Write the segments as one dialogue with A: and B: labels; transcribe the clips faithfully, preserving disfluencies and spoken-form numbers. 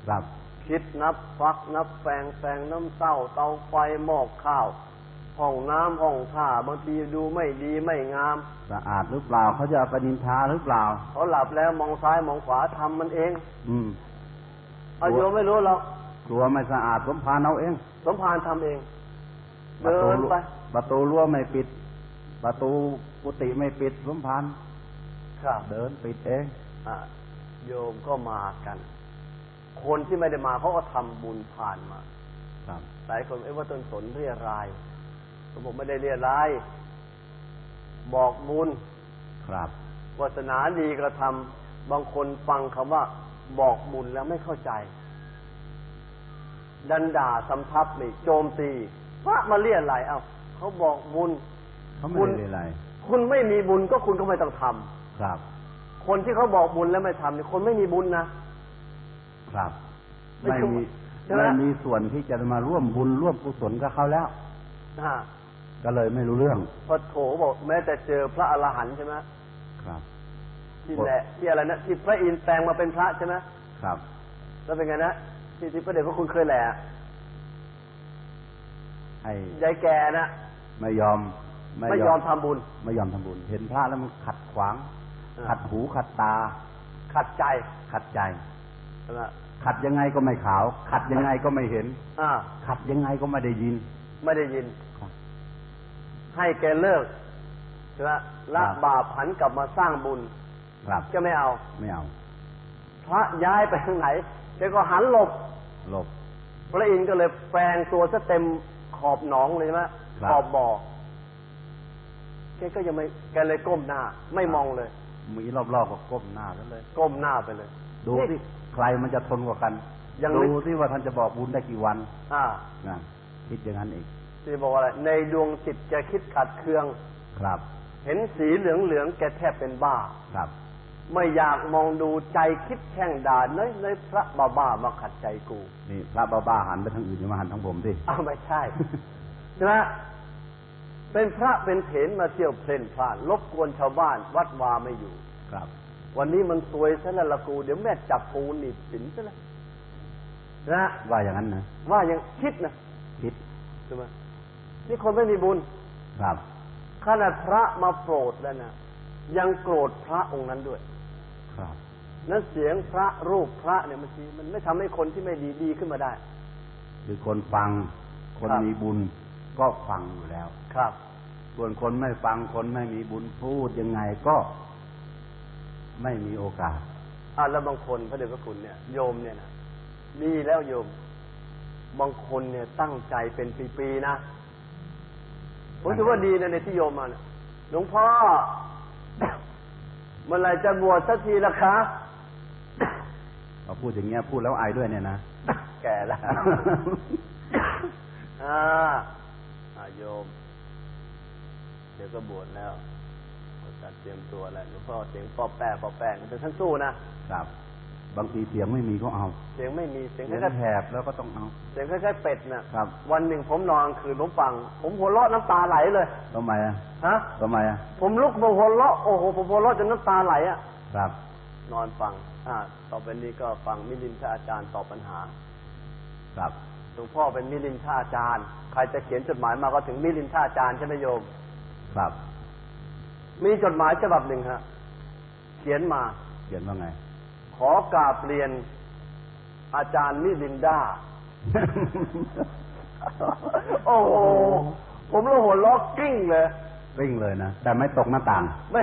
A: ครับ
B: คิดนับฟักนับแปงแปงน้ำเต้าเตาไฟหม้อข้าวห้องน้ำห้องท่าบางทีดูไม่ดีไม่งาม
A: สะอาดหรือเปล่าเขาจะเอาไปนินทาหรือเปล่า
B: เขาหลับแล้วมองซ้ายมองขวาทำมันเอง
A: อืม
B: อายุไม่รู้หรอก
A: กลัวไม่สะอาดสมภารเอาเอง
B: สมภารทำเองเดินไป
A: ประตูรั้วไม่ปิดประตูกุฏิไม่ปิดสมภาร
B: ครับ
A: เดินปิดเอง
B: อ่าโยมก็มากันคนที่ไม่ได้มาเขาก็ทำบุญผ่านมา
A: ครับ
B: หลายคนเอ้ว่าต้นสนเรียรายผมไม่ได้เรียรายบอกบุญ
A: ครับ
B: วาสนาดีกระทำบางคนฟังคำว่าบอกบุญแล้วไม่เข้าใจดันด่าสำทับนี่โจมตีพระมาเรียรายเอ้าเขาบอกบุญ
A: เขาไม่ได้เรียราย
B: คุณไม่มีบุญก็คุณก็ไม่ต้องทำ
A: ครับ
B: คนที่เขาบอกบุญแล้วไม่ทำนี่คนไม่มีบุญนะครับ
A: ไม่มีไม่มีส่วนที่จะมาร่วมบุญร่วมกุศลกับเขาแล้วก็เลยไม่รู้เรื่อง
B: พอโถบอกแม้แต่เจอพระอรหันต์ใช่ไหม
A: ครับ
B: ที่แหละที่อะไรนะที่พระอินทร์แปลงมาเป็นพระใช่ไหม
A: ครับ
B: แล้วเป็นไงนะที่ที่พระเดชพระคุณเคยแหละ
A: ไอ้
B: ยายแก่นะ
A: ไม่ยอม
B: ไม่ยอมทำบุญ
A: ไม่ยอมทำบุญเห็นพระแล้วมันขัดขวางขัดหูขัดตา
B: ขัดใจ
A: ขัดใจ
B: ใช่ไหม
A: ขัดยังไงก็ไม่ขาวขัดยังไงก็ไม่เห็น
B: อ่า
A: ขัดยังไงก็ไม่ได้ยิน
B: ไม่ได้ยินให้แกเลิกใช่ไหมละบาปหันกลับมาสร้างบุญ
A: ครับ
B: จะไม่เอา
A: ไม่เอา
B: พระย้ายไปทางไหนแกก็หันหลบ
A: หลบ
B: พระอินทร์ก็เลยแปลงตัวซะเต็มขอบหนองเลยใช่ไหมขอบบ่อแกก็ยังไม่แกเลยก้มหน้าไม่มองเลย
A: มีรอบๆก็ก้มหน้าแล้วเลย
B: ก้มหน้าไปเลย
A: ดูที่ใครมันจะทนกว่ากันดูที่ว่าท่านจะบอกบุญได้กี่วัน
B: อ่า
A: นะคิดอย่างนั้นเอง
B: ที่บอกอะไรในดวงจิตแกคิดขัดเคือง
A: ครับ
B: เห็นสีเหลืองๆแกแทบเป็นบ้า
A: ครับ
B: ไม่อยากมองดูใจคิดแช่งด่าเนยเนยพระบ้าๆมาขัดใจกู
A: นี่พระบ้าๆหันไปทางอื่นอย่ามาหันทางผมสิ
B: อ้าวไม่ใช่ใช่ไหมเป็นพระเป็นเถรมาเที่ยวเพลินพลานรบกวนชาวบ้านวัดวาไม่อยู่
A: ครับ
B: วันนี้มันซวยซะแล้วละกูเดี๋ยวแม่จับกูหนีบสินซะแล้วนะ
A: ว่าอย่างนั้นนะ
B: ว่าอย่างคิดนะ
A: คิด
B: ใช่ไหมนี่คนไม่มีบุญ
A: ครับ
B: ขนาดพระมาโปรดแล้วนะยังโกรธพระองค์นั้นด้วย
A: ครับ
B: นั่นเสียงพระรูปพระเนี่ยมันมันไม่ทำให้คนที่ไม่ดีดีขึ้นมาได้
A: หรือคนฟังคนมีบุญก็ฟังอยู่แล้ว
B: ครับ
A: ส่วนคนไม่ฟังคนไม่มีบุญพูดยังไงก็ไม่มีโอกาส
B: อ่าแล้วบางคนพระเดชพระคุณเนี่ยโยมเนี่ยนะดีแล้วโยมบางคนเนี่ยตั้งใจเป็นปีๆนะผมถือว่าดีนะในที่โยมมาเนี่ยหลวงพ่อเมื่อไรจะบวชสักทีล่ะคะ
A: เราพูดอย่างเงี้ยพูดแล้วอายด้วยเนี่ยนะ
B: แก่แล้วอ่าโยมเดี๋ยวก็บวชแล้วจัดเตรียมตัวแล้วหลวงพ่อเสียงปอแปะปอแปะแต่ท่านสู้นะครับ
A: บางทีเสียงไม่มีก็เอา
B: เสียงไม่มีเสียง
A: แค่แถบแล้วก็ต้องเอา
B: เสียงแค่เป็ดนะครับวันหนึ่งผมนอนคืนผมฟังผมหัวเราะน้ำตาไหลเลย
A: ทำไมอ่ะ
B: ฮะ
A: ทำไมอ่ะ
B: ผมลุกมาหัวเราะโอ้โหผมหัวเราะจนน้ำตาไหลอ่ะ
A: ครับ
B: นอนฟังอ่าต่อไปนี้ก็ฟังมิลินทอาจารย์ตอบปัญหา
A: ครับ
B: หลวงพ่อเป็นมิลินทอาจารย์ใครจะเขียนจดหมายมาก็ถึงมิลินทอาจารย์ใช่ไหมโยม
A: ครับ
B: มีจดหมายฉบับหนึ่งฮะเขียนมา
A: เขียนว่าไง
B: ขอกราบเรียนอาจารย์มิลินดา โอ้โหผมละหัวล้อกลิ้งเลย
A: กลิ้งเลยนะแต่ไม่ตกหน้าต่าง
B: ไม่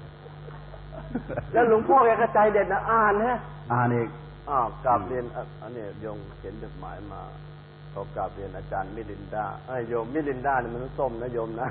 B: แล้วหลวงพ่อแกกระจายเด็ดนะอ่านฮะ
A: อ่านอีก
B: อ้าวกราบเรียนอันนี้โยมเขียนจดหมายมาขอกราบเรียนอาจารย์มิลินดาไอ้โยมมิลินดาเนี่ยมันส้มนะโยมนะ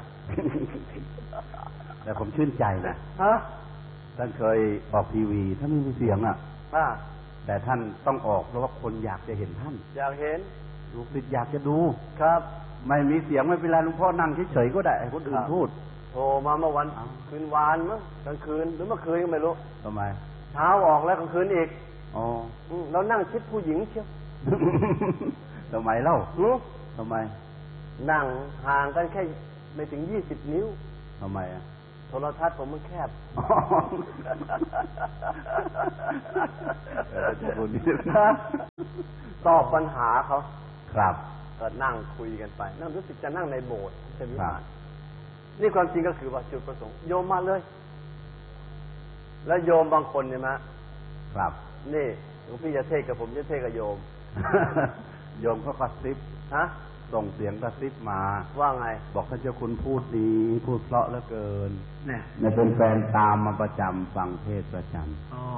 A: แต่ผมชื่นใจนะ
B: ฮะ
A: ท่านเคยออกทีวีท่านไม่มีเสียงอ่ะแต่ท่านต้องออกเพราะว่าคนอยากจะเห็นท่าน
B: อยากเห็น
A: ลูกศิษย์อยากจะดู
B: ครับ
A: ไม่มีเสียงไม่เป็นไรหลวงพ่อนั่งเฉยๆก็ได้ให้คนอื่นพูด
B: โทรมาเมื่อวันคืนวานมั้งกลางคืนหรือเมื่อคืนก็ไม่รู้
A: ทำไม
B: เช้าออกแล้วกลางคืนอีก
A: อ๋อ
B: เรานั่งคิดผู้หญิงเชียว
A: ทำไมเล่าทำไม
B: นั่งห่างกันแค่ไม่ถึงยี่สิบนิ้ว
A: ทำไมอ่ะ
B: โทรทัศน์ผมมันแคบ
A: เออจะพูดนี่นะ
B: ตอบปัญหาเขา
A: ครับ
B: ก็นั่งคุยกันไปนั่งรู้สึกจะนั่งในโบสถ์ใช่ไหมครับนี่ความจริงก็คือว่าจุดประสงค์โยมมาเลยแล้วโยมบางคนเนี่ยนะครับนี่หลวงพี่จะเทศกับผมจะเทศกับโยม
A: โยมก็กระซิบ
B: ฮะ
A: ส่งเสียงกระซิบมา
B: ว่าไง
A: บอกท่านเจ้าคุณพูดดีพูดเพราะเหลือเกิน
B: เนี่ย
A: เป็นแฟนตามมาประจำฟังเทศประจำ
B: อ๋อ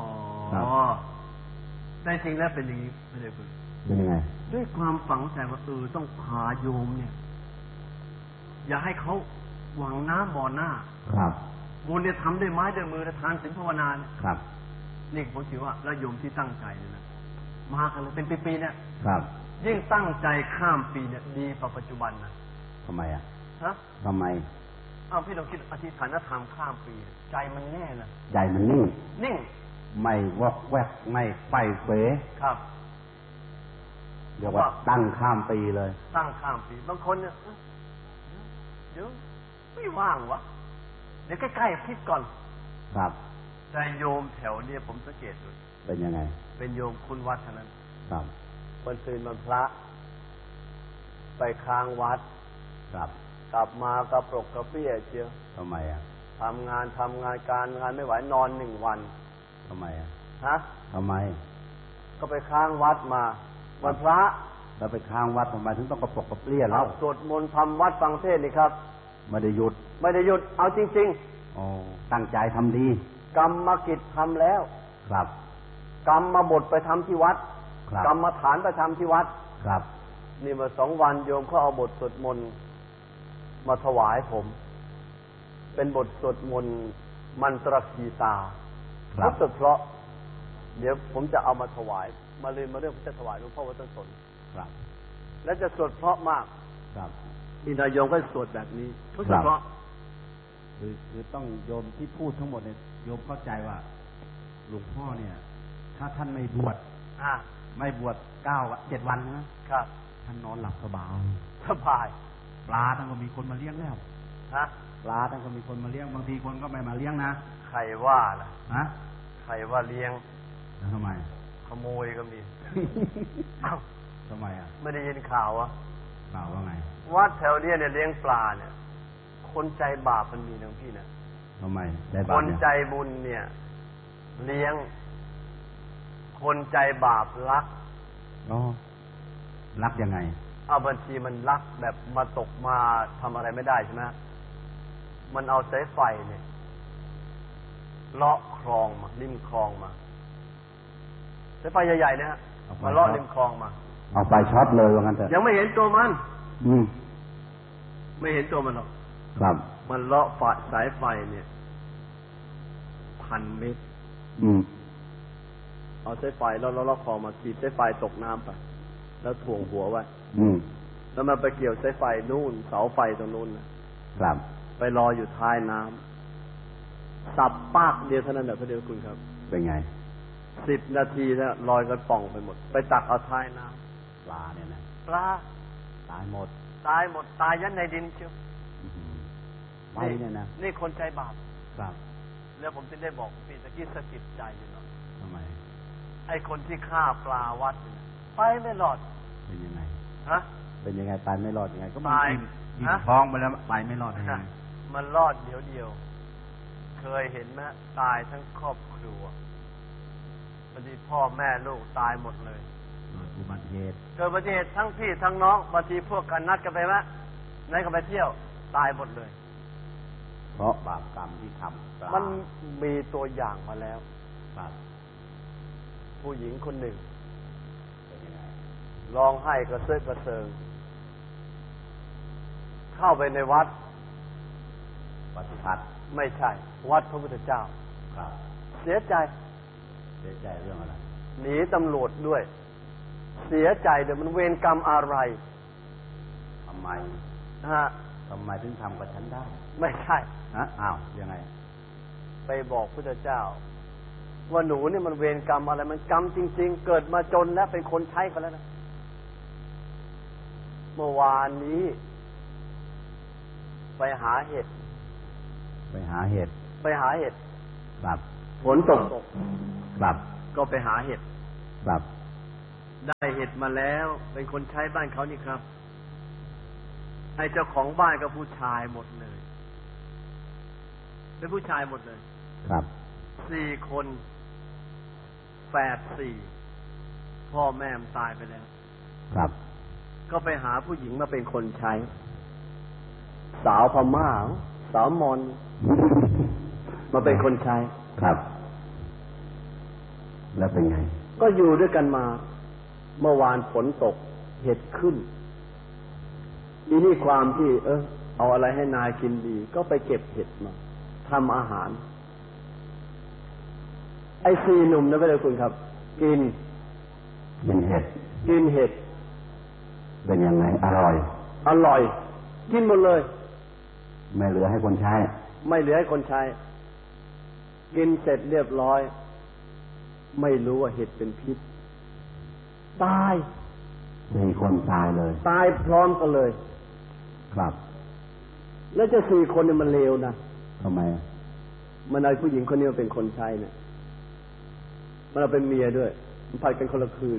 B: แต่จริงแล้วเป็นอย่างนี้ไม่ได้คุณ
A: เป็นยังไง
B: ด้วยความฝังใจว่าเออต้องพาโยมเนี่ยอย่าให้เขาหวังน้ำบ่อหน้า
A: ครับ
B: บุญเนี่ยทำด้วยไม้ด้วยมือและทานศีลภาวนา
A: ครับ
B: นี่ผมคิดว่าแล้วโยมที่ตั้งใจเนี่ยนะมากันเลยเป็นปีๆเนี่ย
A: ครับ
B: ยิ่งตั้งใจข้ามปีเนี่ยดีกว่าปัจจุบันนะ
A: ทำไมอ่ะ
B: ฮะ
A: ทำไม
B: อ้าวพี่ลองคิดอธิษฐานธรรมข้ามปีใจมันแน่นะ
A: ใจมันนิ่ง
B: นิ่ง
A: ไม่วอกแวกไม่ไฟเฟ๋
B: ครับ
A: เรียกว่าตั้งข้ามปีเลย
B: ตั้งข้ามปีบางคนเนี่ยเดี๋ยวไม่ว่างวะเดี๋ยวใกล้ๆคิดก่อน
A: ครับ
B: แต่โยมแถวเนี่ยผมสังเกตดู
A: เป็นยังไง
B: เป็นโยมคุณวัดเท่านั้น
A: ครับ
B: วันคืนวันพระไปค้างวัด
A: ครับ
B: กลับมากระปรกกระเปี้ยเชียว
A: ทำไมอ่ะ
B: ทำงานทำงานการงานไม่ไหวนอนหนึ่งวัน
A: ทำไมอ่ะ
B: ฮะ
A: ทำไม
B: ก็ไปค้างวัดมาวันพระ
A: แล้วไปค้างวัดทำไมถึงต้องกระปรกกระเปี้ยแล้ว
B: สวดมนต์ทำวัดฟังเทศนี่ครับ
A: ไม่ได้หยุด
B: ไม่ได้หยุดเอาจริง
A: ๆอ๋อตั้งใจทำดี
B: กรรมกิจทำแล้ว
A: ครับ
B: กรรมมาบทไปทำที่วัดกรรมฐานไปทำที่วัด
A: ครับ
B: นี่มาสองวันโยมเขาเอาบทสวดมนต์มาถวายผมเป็นบทสวดมนต์มันตรคีตา
A: ครับ
B: สุดเพราะเดี๋ยวผมจะเอามาถวายมาเรียนมาเรื่องผมจะถวายหลวงพ่อวัดต้นสน
A: ครับ
B: และจะสวดเพราะมาก
A: ครับ
B: นี่นายโยมก็สวดแบบนี้ทุกเพราะ
A: คือคือต้องโยมที่พูดทั้งหมดเนี่ยโยมเข้าใจว่าหลวงพ่อเนี่ยถ้าท่านไม่บวชไม่บวชเก้าเจ็ดวันนะครับท่านนอนหลับสบาย
B: สบาย
A: ปลาท่านก็มีคนมาเลี้ยงแล้ว
B: ฮะ
A: ปลาท่านก็มีคนมาเลี้ยงบางทีคนก็ไม่มาเลี้ยงนะ
B: ใครว่าล่ะ
A: ฮะ
B: ใครว่าเลี้ยง
A: ทำไม
B: ขโมยก็มี
A: ทำไมอ่ะ
B: ไม่ได้ยินข่าวอ่ะ
A: ข่าวว่าไง
B: วัดแถวเนี้ยเนี่ยเลี้ยงปลาเนี่ยคนใจบาปมันมีนะพี่นะ
A: ทำไมใจ
B: บาปคนใจบุญเนี่ยเลี้ยงคนใจบาปรัก
A: อ๋อรักยังไง
B: เอาบางทีมันรักแบบมาตกมาทำอะไรไม่ได้ใช่ไหมมันเอาสายไฟเนี่ยเลาะคลองมาริมคลองมาสายไฟใหญ่ๆนะฮะมาเลาะริมคลองมา
A: เอาไปช็อตเลยว่างั้นเถอะ
B: ยังไม่เห็นตัวมัน
A: อืม
B: ไม่เห็นตัวมันหรอก
A: ครับ
B: มันเลาะสายไฟเนี่ยพันเมตร
A: อืม
B: เอาสายไฟแล้วเลาะคลองมาขีดสายไฟตกน้ำไปแล้วถ่วงหัวไว้
A: อืม
B: แล้วมันไปเกี่ยวสายไฟนู่นเสาไฟตรงนู้นนะครับไปรออยู่ท้ายน้ำสับปากเดียวเท่านั้นแหละพระเดชคุณครับ
A: เป็นไง
B: สิบนาทีนะลอยกันป่องไปหมดไปตักเอาท้ายน้
A: ำปลาเนี่ยนะ
B: ปลา
A: ตายหมด
B: ตายหมดตายยันในดินเชียว
A: ไปเนี่ยนะ
B: นี่คนใจบาป
A: ครับ
B: แล้วผมจะได้บอกปีตะกี้สะกิดใจอยู่หน่อย
A: ทำไม
B: ไอ้คนที่ฆ่าปลาวัดไปไม่รอด
A: เป็นยังไง
B: ฮะ
A: เป็นยังไงตายไม่รอดยังไงก็
B: ตาย
A: กินท้องไปแล้วไปไม่รอดยังไง
B: มันรอดเดียวเดียวเคยเห็นไหมตายทั้งครอบครัวบางทีพ่อแม่ลูกตายหมดเลย
A: อุบัติเหตุ
B: เกิดอุบัติเหตุทั้งพี่ทั้งน้องบางทีพวกกันนัดกันไปไหมไหนก็ไปเที่ยวตายหมดเลย
A: เพราะบาปกรรมที่ทำ
B: มันมีตัวอย่างมาแล้ว
A: ครับ
B: ผู้หญิงคนหนึ่งร้องไห้กระเซิร์กระเซิงเข้าไปในวัด
A: วัดสุทัศน์
B: ไม่ใช่วัดพระพุทธเจ้า
A: ครับ
B: เสียใจ
A: เสียใจเรื่องอะไร
B: หนีตำรวจด้วยเสียใจเดี๋ยวมันเวรกรรมอะไร
A: ทำไม
B: ฮะ
A: ทำไมถึงทำกับฉันได้
B: ไม่ใช่
A: ฮะอ้าวยังไง
B: ไปบอกพุทธเจ้าว่าหนูนี่มันเวรกรรมอะไรมันกรรมจริงๆเกิดมาจนแล้วเป็นคนใช้กันแล้วนะเมื่อวานนี้ไปหาเห็ด
A: ไปหาเห็ด
B: ไปหาเห็ด
A: ครับ
B: ฝนตก
A: ครับ
B: ก็ไปหาเห็ด
A: ครับ
B: ได้เห็ดมาแล้วเป็นคนใช้บ้านเขานี่ครับไอ้เจ้าของบ้านก็ผู้ชายหมดเลยเป็นผู้ชายหมดเลย
A: ครับ
B: สี่คนแฝดสี่พ่อแม่ตายไปแล้ว
A: ครับ
B: ก็ไปหาผู้หญิงมาเป็นคนใช้สาวพม่าสาวมอญมาเป็นคนใช้
A: ครับแล้วเป็นไง
B: ก็อยู่ด้วยกันมาเมื่อวานฝนตกเห็ดขึ้นทีนี้ความที่เออเอาอะไรให้นายกินดีก็ไปเก็บเห็ดมาทำอาหารไอ้สี่หนุ่มนะไม่ได้คุณครับกิน
A: กินเห็ด
B: กินเห็ด
A: เป็นยังไงอร่อย
B: อร่อยกินหมดเลย
A: ไม่เหลือให้คนใช้
B: ไม่เหลือให้คนใช้กินเสร็จเรียบร้อยไม่รู้ว่าเห็ดเป็นพิษตาย
A: สี่คนตายเลย
B: ตายพร้อมกันเลย
A: ครับ
B: แล้วจะสี่คนเนี่ยมันเลวนะ
A: ทำไม
B: มันเอาผู้หญิงคนนี้มาเป็นคนใช้เนี่ยมันเอาเป็นเมียด้วยมันผัดกันคนละคืน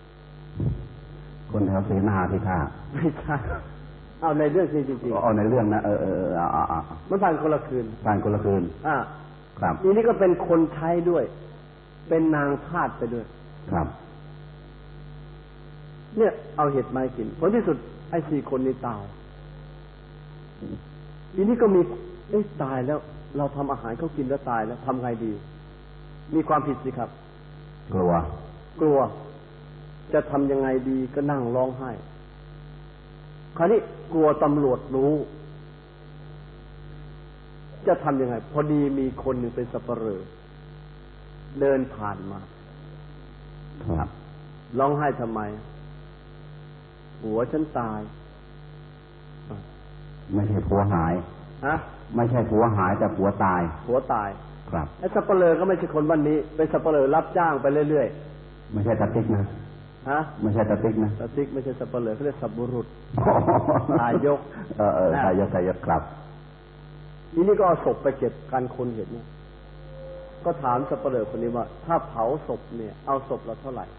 A: คนแถวเสนาที่ข้า
B: ไม่ใช่เอาในเรื่องจริงจริง
A: เอาในเรื่องนะเออเออเอออ่า
B: มันผ่านคนละคืน
A: ผ่านคนละคืน
B: อ่า
A: ครับ
B: ทีนี้ก็เป็นคนใช้ด้วยเป็นนางทาสไปด้วย
A: ครับ
B: เนี่ยเอาเห็ดมากินผลที่สุดไอ้สี่คนนี้ตายทีนี้ก็มีเอ๊ะตายแล้วเราทำอาหารเขากินแล้วตายแล้วทำไงดีมีความผิดสิครับ
A: กลัว
B: กลัวจะทำยังไงดีก็นั่งร้องไห้คราวนี้กลัวตำรวจรู้จะทำยังไงพอดีมีคนหนึ่งเป็นสัปเหร่อเดินผ่านมา
A: ครับ
B: ร้องไห้ทำไมหัวฉันตาย
A: ไม่ใช่ผัวหาย
B: ฮะ
A: ไม่ใช่ผัวหายแต่ผัวตาย
B: ผัวตาย
A: ครับ
B: ไอ้สัปเหร่อก็ไม่ใช่คนบ้านนี้เป็นสัปเหร่อรับจ้างไปเรื่อย
A: ๆไม่ใช่ตาติ๊กนะ
B: ฮะ
A: ไม่ใช่ตาติ๊กนะ
B: ตาติ๊กไม่ใช่สัปเหร่อเขาเรียกสับบุรุษตายก
A: เออเออตายกตายกครับ
B: ทีนี้ก็เอาศพไปเก็บกันคนเห็นเนี่ยก็ถามสัปเหร่อคนนี้ว่าถ้าเผาศพเนี่ยเอาศพละเท่าไหร่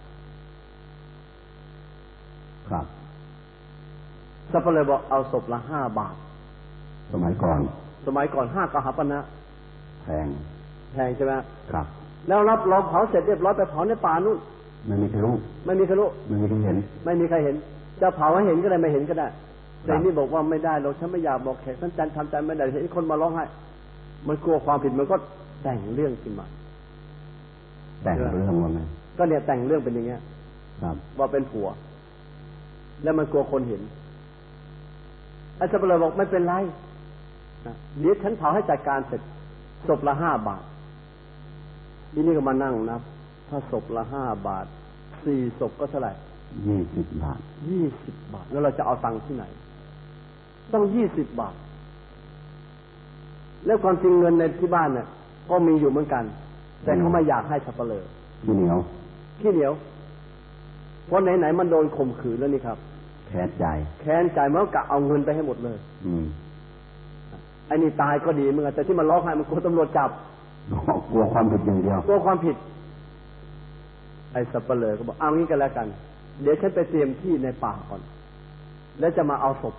A: ครับ
B: สัปเหร่อบอกเอาศพละห้าบาท
A: สมัยก่อน
B: สมัยก่อนห้ากหาปณะ
A: แพง
B: แพงใช่ไหม
A: ครับ
B: แล้วรับรองเผาเสร็จเรียบร้อยไปเผาในป่านู่น
A: ไม่มีใครรู้
B: ไม่มีใครรู้
A: ไม่มีใครเห็น
B: ไม่มีใครเห็นจะเผาให้เห็นก็ได้ไม่เห็นก็ได้แต่นี่บอกว่าไม่ได้เราฉันไม่อยากบอกแขกท่านจันทำใจไม่ได้เห็นคนมาร้องไห้มันกลัวความผิดมันก็แต่งเรื่องขึ้นมา
A: แต่งเรื่องว่าไง
B: ก็เนี่ยแต่งเรื่องเป็นอย่างเงี้ย
A: ครับ
B: ว่าเป็นผัวแล้วมันกลัวคนเห็นอาจารย์เลยบอกไม่เป็นไรนะเดี๋ยวฉันเผาให้จัดการเสร็จศพละห้าบาททีนี้ก็มานั่งนับถ้าศพละห้าบาทสี่ศพก็เท่าไหร่
A: ยี่สิบบาท
B: ยี่สิบบาทแล้วเราจะเอาตังค์ที่ไหนต้องยี่สิบบาทแล้วความจริงเงินในที่บ้านเนี่ยก็มีอยู่เหมือนกันแต่เขาไม่อยากให้สัปเหร่อ
A: ขี้เหนียว
B: ขี้เหนียวเพราะไหนๆมันโดนข่มขืนแล้วนี่ครับ
A: แค้นใจ
B: แค้นใจมันก็กะเอาเงินไปให้หมดเลย
A: อืม
B: ไอ้นี่ตายก็ดีมึงแต่ที่มันร้องไห้มันกลัวตำรวจจับ
A: กลัวความผิดอย่างเดียว
B: กลัวความผิดไอ้สัปเหร่อก็บอกเอางี้กันแล้วกันเดี๋ยวฉันไปเตรียมที่ในป่าก่อนแล้วจะมาเอาศพ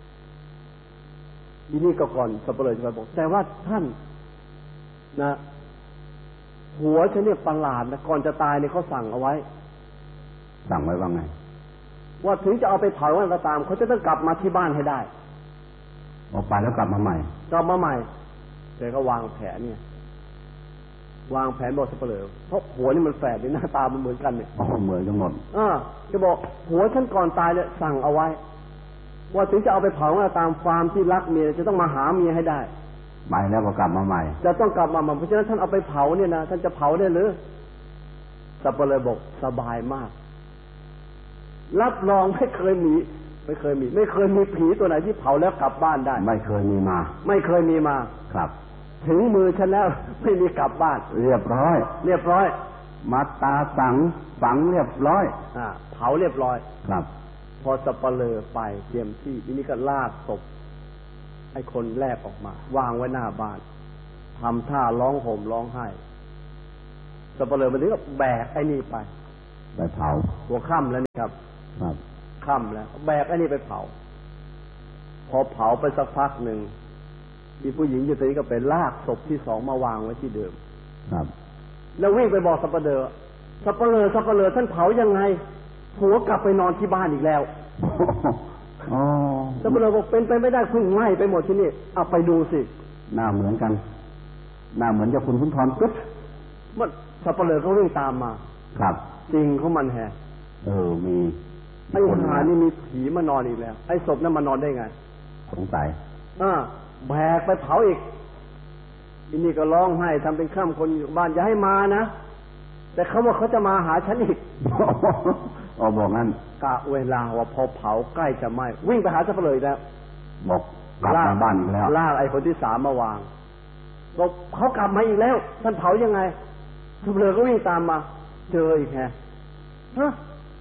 B: ทีนี้ก็ก่อนสัปเหร่อจะไปบอกแต่ว่าท่านนะหัวฉันเนี่ยประหลาดนะก่อนจะตายเนี่ยเขาสั่งเอาไว้
A: สั่งไว้ว่าไง
B: ว่าถึงจะเอาไปเผาอะไรก็ตามเขาจะต้องกลับมาที่บ้านให้ได้
A: ออกไปแล้วกลับมาใหม่
B: กลับมาใหม่แกก็วางแผนเนี่ยวางแผนบอกสัปเหร่อเพราะหัวนี่มันแฝดนี่หน้าตามันเหมือนกันเนี่ย
A: อ๋อเหมือนกันหมด
B: อ่าจะบอกหัวฉันก่อนตายเนี่ยสั่งเอาไว้ว่าถึงจะเอาไปเผาอะไรตามความที่รักเมียจะต้องมาหาเมียให้ได้
A: ไปแล้วก็กลับมาใหม่
B: จะต้องกลับมาใหม่เพราะฉะนั้นท่านเอาไปเผาเนี่ยนะท่านจะเผาได้หรือสัปเหร่อบอกสบายมากรับรองไม่เคยมีไม่เคยมีไม่เคยมีผีตัวไหนที่เผาแล้วกลับบ้านได้
A: ไม่เคยมีมา
B: ไม่เคยมีมา
A: ครับ
B: ถึงมือฉันแล้วไม่มีกลับบ้าน
A: เรียบร้อย
B: เรียบร้อย
A: มัดตาสังฝังเรียบร้อย
B: อ่าเผาเรียบร้อย
A: ครับ
B: พอสัปเหร่อไปเตรียมที่ทีนี้ก็ลากศพไอ้คนแรกออกมาวางไว้หน้าบ้านทำท่าร้องห่มร้องไห้สัปเหร่อมันถึงก็แบกไอ้นี่ไป
A: ไปเผา
B: หัวค่ำแล้วนี่ครับ
A: ครับ
B: ค่ำแล้วแบกไอ้นี่ไปเผาพอเผาไปสักพักหนึ่งมีผู้หญิงอยู่ตรงนี้ก็ไปลากศพที่สองมาวางไว้ที่เดิม
A: ครับ
B: แล้ววิ่งไปบอกสัปเหร่อสัปเหร่อสัปเหร่อท่านเผายังไงผัวกลับไปนอนที่บ้านอีกแล้ว
A: อ๋อ
B: สัปเหร่อบอกเป็นไปไม่ได้พึ่งไหม้ไปหมดที่นี่เอาไปดูสิ
A: หน้าเหมือนกันหน้าเหมือนเจ้าคุณสุนทรปึ๊ด
B: มันสัปเหร่อเขาวิ่งตามมา
A: ครับ
B: จริงเขามันแฮ
A: เออมี
B: ไอ้หานี่มีผีมานอนอีกแล้วไอ้ศพนั้นมานอนได้ไง
A: สงสัย
B: อ่าแบกไปเผาอีกทีนี้ก็ร้องไห้ทำเป็นข้ามคนอยู่บ้านอย่าให้มานะแต่เขาว่าเขาจะมาหาฉันอีก
A: อ๋อบอกงั้น
B: กะเวลาว่าพอเผาใกล้จะไหม้วิ่งไปหาสัปเหร่อแล้ว
A: บอกกลับมาบ้านอีกแล้ว
B: ลากไอ้คนที่สามมาวางบอกเขากลับมาอีกแล้วท่านเผายังไงสัปเหร่อก็วิ่งตามมาเจออีกแฮะฮะ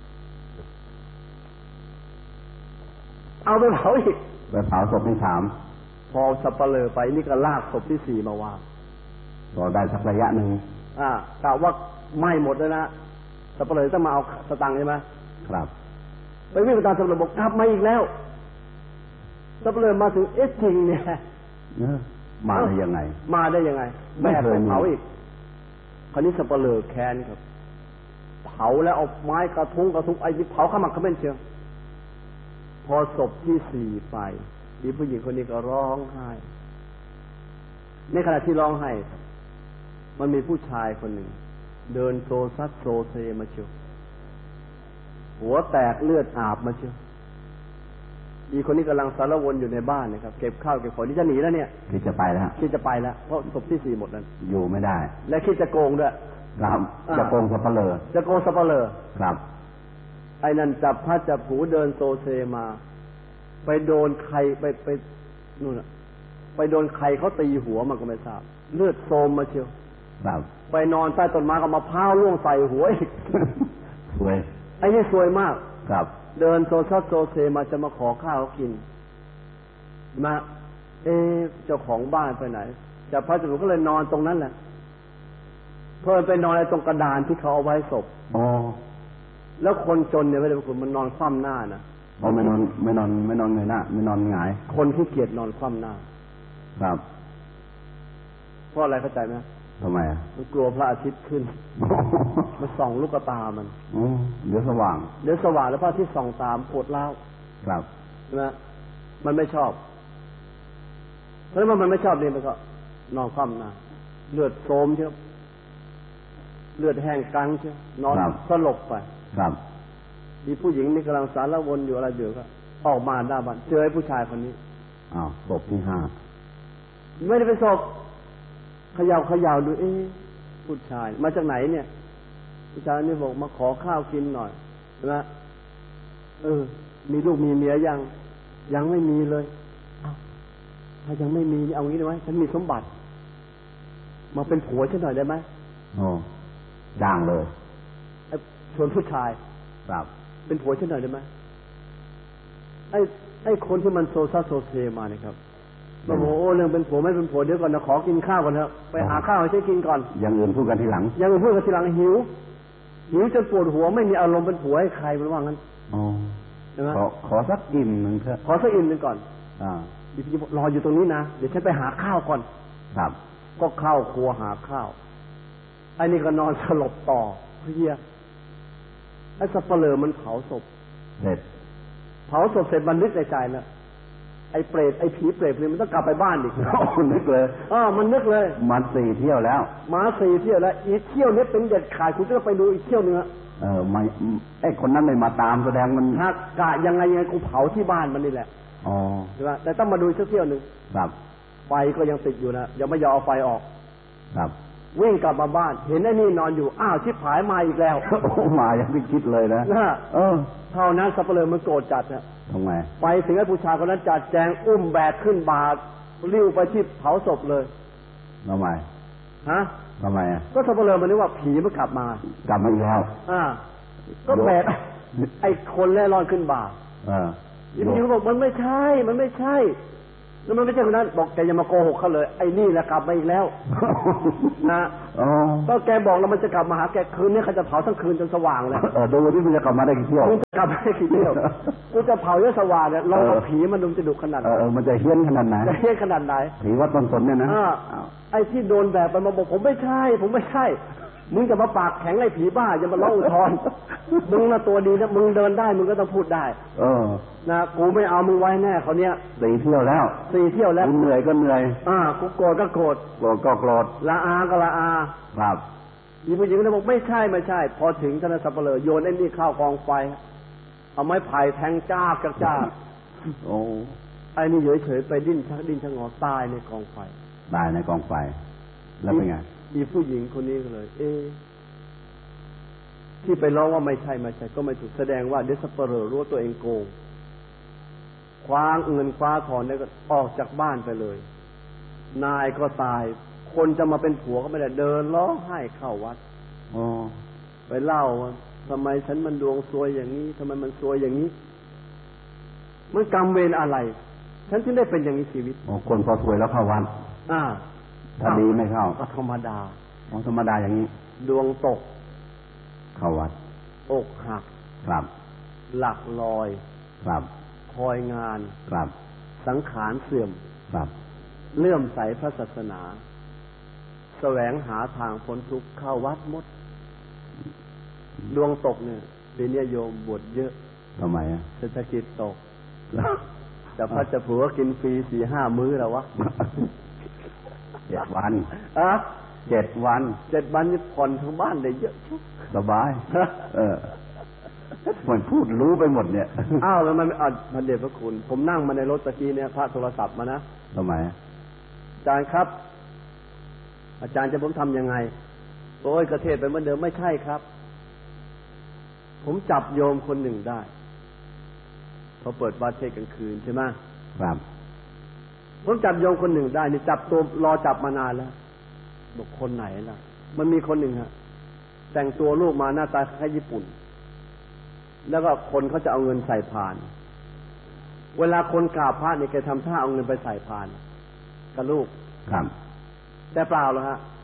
B: เอาไปเผาอีก
A: ไปเผาศพที่สาม
B: พอสัปเหร่อไปนี่ก็ลากศพที่สี่มาวาง
A: พอได้สักระยะหนึ่ง
B: อ่ากะว่าไหม้หมดแล้วนะสัปเหร่อต้องมาเอาสตังค์ใช่ไหม
A: ครับ
B: ไปวิ่งไปตามสัปเหร่อบอกกลับมาอีกแล้วสัปเหร่อมาถึงเอ๊ะจริงเนี่ย
A: มาได้ยังไง
B: มาได้ยังไงแบกไปเผาอีกคราวนี้สัปเหร่อแค้นครับเผาแล้วเอาไม้กระทุ้งกระทุ้งไอ้ที่เผาขมักเขม้นเชียวพอศพที่สี่ไปมีผู้หญิงคนนี้ก็ร้องไห้ในขณะที่ร้องไห้มันมีผู้ชายคนหนึ่งเดินโซซัดโซเซมาเชียวหัวแตกเลือดอาบมาเชียวอีคนนี้กำลังสารวนอยู่ในบ้านนะครับเก็บข้าวเก็บของที่จะหนีแล้วเนี่ย
A: คิดจะไปแล้ว
B: คิดจะไปแล้วเพราะศพที่สี่หมดแล้ว
A: อยู่ไม่ได้
B: และคิดจะโกงด้วย
A: ครับจะโกงสัปเหร่อ
B: จะโกงสัปเหร่อ
A: ครับ
B: ไอ้นั่นจับพัดจับผูเดินโซเซมาไปโดนใครไปไปนู่นน่ะไปโดนใครเขาตีหัวมันก็ไม่ทราบเลือดโซมมาเชียว
A: ครับ
B: ไปนอนใต้ต้นไม้ก็มาพร้าวล่วงใส่หัวอีก
A: สวย
B: ไอ้นี่สวยมาก
A: ครับ
B: เดินโซซัดโซเซมาจะมาขอข้าวกินมาเอ๊ะเจ้าของบ้านไปไหนจับพัดจับผูก็เลยนอนตรงนั้นแหละเพิ่นไปนอนในตรงกระดานที่เขาเอาไว้ศพ
A: อ๋อ
B: แล้วคนจนเนี่ยไม่ได้คุณมันนอนคว่ำหน้านะ
A: อ๋อไม่นอนไม่นอนไม่นอนเงยหน้าไม่นอนหงาย
B: คนที่เกียจนอนคว่ำหน้า
A: ครับ
B: เพราะอะไรเข้าใจไหม
A: ทำไมอ่ะ
B: มันกลัวพระอาทิตย์ขึ้นมันส่องลูกตามัน
A: อ๋อเดี๋ยวสว่าง
B: เดี๋ยวสว่างแล้วพระอาทิตย์ส่องตามปวดร้าว
A: ครับ
B: ใช่ไหมมันไม่ชอบเพราะว่ามันไม่ชอบนี่มันก็นอนคว่ำหน้าเลือดโสมเชียวเลือดแห้งกังเชียวนอนสลบไป
A: ครับ
B: มีผู้หญิงนี่กำลังสารวนอยู่อะไรอยู่ก็ออกมาหน้าบ้านเจอไอ้ผู้ชายคนนี้
A: อ้าวศพที่ห้า
B: ไม่ได้เป็นศพเขย่าเขย่าดูเอ๊ะผู้ชายมาจากไหนเนี่ยผู้ชายนี่บอกมาขอข้าวกินหน่อยนะเออมีลูกมีเมียยังยังไม่มีเลยอ้าวถ้ายังไม่มีเอางี้ได้ไหมฉันมีสมบัติมาเป็นผัวฉันหน่อยได้ไหม
A: โอ้ด่างเลย
B: ไอ้ชวนผู้ชาย
A: ครับ
B: เป็นผัวฉันหน่อยได้ไหมไอ้ไอ้คนที่มันโซซัสโซเซมาเนี่ยครับบอกโอ้เรื่องเป็นผัวไม่เป็นผัวเดี๋ยวก่อนนะขอกินข้าวก่อนเถอะไปหาข้าวให้ฉันกินก่อน
A: อย่างอื่นพูดกันทีหลัง
B: อย่างอื่นพูดกันทีหลังหิวหิวจนปวดหัวไม่มีอารมณ์เป็นผัวให้ใครมันว่างั้น
A: อ๋อ
B: ใช่ไหม
A: ขอขอสักอิ่มหนึ่งเถอะ
B: ขอสักอิ่มหนึ่งก่อน
A: อ่า
B: พี่พี่รออยู่ตรงนี้นะเดี๋ยวฉันไปหาข้าวก่อน
A: ครับ
B: ก็เข้าครัวหาข้าวไอ้นี่ก็นอนสลบต่อเฮียไอ้สัปเหร่อมันเผาศพ
A: เสร็จ
B: เผาศพเสร็จมันนึกในใจแล้วไอ้เปรตไอ้ผีเปรตนี่มันต้องกลับไปบ้านอีก
A: มันนึกเลย
B: อ้อมันนึกเลย
A: มันสี่เที่ยวแล้ว
B: มาสี่เที่ยวแล้วอีกเที่ยวนี้เป็นเด็ดขาดคุณจะไปดูอีกเที่ยวนึง
A: เออไม่ไอ้คนนั้นไม่มาตามแสดงมัน
B: หักกะยังไงยังไงกูเผาที่บ้านมันนี่แหละ
A: อ๋อ
B: ใช่ไหมแต่ต้องมาดูสักเที่ยวนึง
A: ครับ
B: ไฟก็ยังติดอยู่นะยังไม่ยอมเอาไฟออก
A: ครับ
B: วิ่งกลับมาบ้านเห็นไอ้นี่นอนอยู่อ้าวชิบหายมาอีกแล้ว
A: มายังไม่คิดเลยนะ
B: เออเท่านั้นสัปเหร่อมันโกรธจัดนะ
A: ทำไม
B: ไปถึงไอ้ผู้ชายคนนั้นจัดแจงอุ้มแบกขึ้นบาตรลิ้วไปที่เผาศพเลย
A: ทำไม
B: ฮะ
A: ทำไมอ่ะ
B: ก็สัปเหร่อมันนึกว่าผีมันกลับมาก
A: ลับมาอีกแล้ว
B: อ่าก็แบกไอ้คนเล่ร่อนขึ้นบาตร
A: อ่า
B: อีกทีเขาบอกมันไม่ใช่มันไม่ใช่แล้วมันไม่ใช่คนนั้นบอกแกอย่ามาโกหกเขาเลยไอ้นี่แหละกลับมาอีกแล้วนะก็แกบอกแล้วมันจะกลับมาหาแกคืนนี้เขาจะเผาทั้งคืนจนสว่างเลย
A: เออดูที่มันจะกลับมาได้กี่เที่ยว
B: มันจะกลับมาได้กี่เที่ยวกูจะเผาจนสว่างเนี่ยลองเอาผีมันดูจะดุขนาดไหน
A: เออมันจะเฮี้ยนขนาดไหน
B: จะเฮี้ยนขนาดไหน
A: ผีวัดต้นสนเนี่ยนะ
B: ไอ้ที่โดนแบบมันมาบอกผมไม่ใช่ผมไม่ใช่มึงจะมาปากแข็งไอ้ผีบ้าอย่ามาร้องอุทธรณ์มึงน่ะตัวดีนะมึงเดินได้มึงก็ต้องพูดได้
A: เออ
B: นะกูไม่เอามึงไว้แน่เขาเนี้ย
A: สี่เที่ยวแล้ว
B: สี่เที่ยวแล้ว
A: กูเหนื่อยก็เหนื่อย
B: อ่ากูโกรธก็โกรธ
A: โกรธก็โกรธ
B: ละอาก็ละอา
A: ครับ
B: มีผู้หญิงคนนึงบอกไม่ใช่ไม่ใช่พอถึงท่านสัปเหร่อโยนไอ้นี่เข้ากองไฟเอาไม้ไผ่แทงจ้าจ้าจ้า
A: โอ้
B: ไอ้นี่เฉยๆไปดิ้นชักดิ้นชักงอตายในกองไฟ
A: ตายในกองไฟแล้วเป็นไง
B: มีผู้หญิงคนนี้ก็เลยเอ๊ะที่ไปร้องว่าไม่ใช่ไม่ใช่ก็ไม่ถูกแสดงว่าเดสเปอร์รู้ตัวเองโกงคว้าเงินคว้าทองแล้วก็ออกจากบ้านไปเลยนายก็ตายคนจะมาเป็นผัวก็ไม่ได้เดินร้องไห้เข้าวัด
A: อ๋อ
B: ไปเล่าว่าทำไมฉันมันดวงซวยอย่างนี้ทำไมมันซวยอย่างนี้มันกรรมเวรอะไรฉันถึงได้เป็นอย่างนี้ชีวิต
A: อ๋อคนพอซวยแล้วเข้าวัด
B: อ่า
A: ถ้าดีไม่เข้า
B: ก็ธรรมดา
A: อ๋อธรรมดาอย่างนี้
B: ดวงตก
A: เข้าวัด
B: อกหัก
A: ครับ
B: หลักลอย
A: ครับ
B: คอยงาน
A: ครับ
B: สังขารเสื่อม
A: ครับ
B: เลื่อมใสพระศาสนาแสวงหาทางพ้นทุกข์เข้าวัดหมดดวงตกเนี่ยปีนี้โยมบวชเยอะ
A: ทำไมอ่ะ
B: เศรษฐกิจตกแต่พระจะผัวกินฟรีสี่ห้ามื้อแล้ววะ
A: เจ็ดวัน
B: อะ
A: เจ็ดวัน
B: เจ็ดวันนี่ผ่อนทั้งบ้านได้เยอะ
A: สบายเออเหมือนพูดรู้ไปหมดเนี่ย
B: อ้าวแล้วมันอ่ะพระเดชพระคุณผมนั่งมาในรถตะกี้เนี่ยพระโทรศัพท์มานะ
A: ทำไม
B: อาจารย์ครับอาจารย์จะผมทำยังไงโอ้ยกระเทศไปเหมือนเดิมไม่ใช่ครับผมจับโยมคนหนึ่งได้เขาเปิดบาร์เทศกลางคืนใช่ไหม
A: ครับ
B: ผมจับโยมคนหนึ่งได้นี่จับตัวรอจับมานานแล้วบอกคนไหนล่ะมันมีคนหนึ่งฮะแต่งตัวลูกมาหน้าตาคล้ายญี่ปุ่นแล้วก็คนเขาจะเอาเงินใส่พานเวลาคนกราบพระนี่แกทำท่าเอาเงินไปใส่พานกับลูก
A: ครับ
B: แต่เปล่าหรอกฮะ